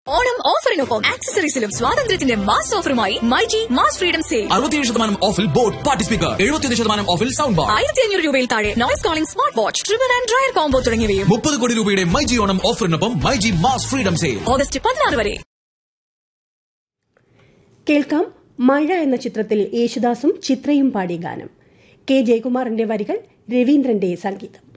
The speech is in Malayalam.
ഓണം ഓഫറിനൊപ്പം ആക്സസറീസിലും സ്വാതന്ത്ര്യത്തിന്റെ mass ഓഫറുമായി myG mass freedom sale. 67% ഓഫിൽ ബോട്ട് പാർട്ടി സ്പീക്കർ, 71% ഓഫിൽ സൗണ്ട് ബാർ, 1500 രൂപയിൽ താഴെ noise calling smart watch, trimmer and dryer combo തുടങ്ങിയവയും. 30 കോടി രൂപയുടെ myG Onam ഓഫറിനൊപ്പം myG mass freedom sale August 16 വരെ. കേൾക്കാം മഴ എന്ന ചിത്രത്തിൽ യേശുദാസും ചിത്രയും പാടിയ ഗാനം. കെ ജയകുമാറിന്റെ വരികൾ, രവീന്ദ്രന്റെ സംഗീതം.